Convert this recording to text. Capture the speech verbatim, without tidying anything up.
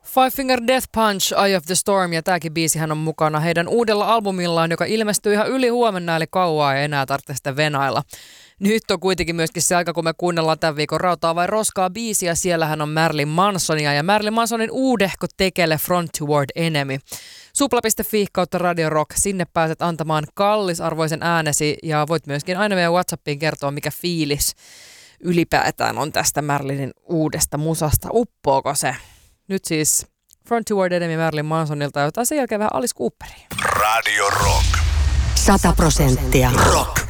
Five Finger Death Punch, Eye of the Storm, ja tääkin biisihän on mukana heidän uudella albumillaan, joka ilmestyy ihan yli huomenna, eli kauaa ei enää tarvitse sitä venailla. Nyt on kuitenkin myöskin se aika, kun me kuunnellaan tämän viikon Rautaa vai Roskaa biisiä. Siellähän on Marilyn Mansonia ja Marilyn Mansonin uudehko tekele Front Toward Enemy. Supla piste fi kautta Radio Rock. Sinne pääset antamaan kallisarvoisen äänesi ja voit myöskin aina meidän WhatsAppiin kertoa, mikä fiilis ylipäätään on tästä Marilynin uudesta musasta. Uppoako se? Nyt siis Front Toward Enemy Marilyn Mansonilta, jota sen jälkeen vähän Alice Cooperia. Radio Rock. Sata prosenttia rock.